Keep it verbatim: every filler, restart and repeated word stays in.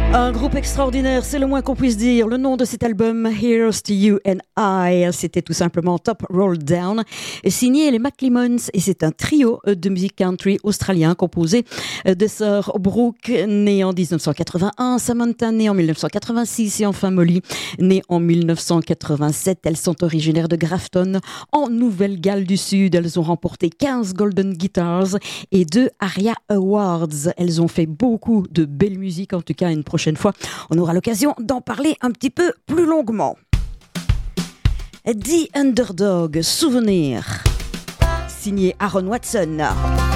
Un groupe extraordinaire, c'est le moins qu'on puisse dire. Le nom de cet album, Here's to You and I, c'était tout simplement Top Roll Down, signé les McLemons, et c'est un trio de musique country australien composé de sœurs Brooke, née en dix-neuf cent quatre-vingt-un, Samantha, née en mille neuf cent quatre-vingt-six, et enfin Molly, née en mille neuf cent quatre-vingt-sept. Elles sont originaires de Grafton, en Nouvelle-Galles du Sud. Elles ont remporté quinze Golden Guitars et deux ARIA Awards. Elles ont fait beaucoup de belle musique, en tout cas une prochaine fois, on aura l'occasion d'en parler un petit peu plus longuement. The Underdog, souvenir, signé Aaron Watson.